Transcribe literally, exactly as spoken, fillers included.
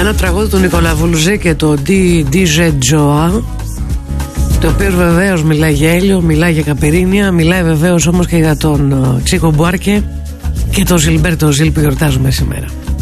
Ένα τραγούδι του Νικόλα Βουλουζή και το ντι τζέι Joa, το οποίο βεβαίως μιλάει για Έλιο, μιλάει για Καπερίνια, μιλάει βεβαίως όμως και για τον Τσίκο Μπουάρκε και τον Ζιλμπέρτο Ζιλ που γιορτάζουμε σήμερα.